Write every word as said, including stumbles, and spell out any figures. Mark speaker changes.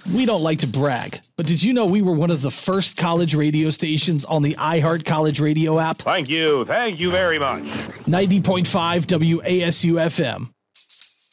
Speaker 1: We don't like to brag, but did you know we were one of the first college radio stations on the iHeart College Radio app?
Speaker 2: Thank you. Thank you very much.
Speaker 1: ninety point five W A S U F M.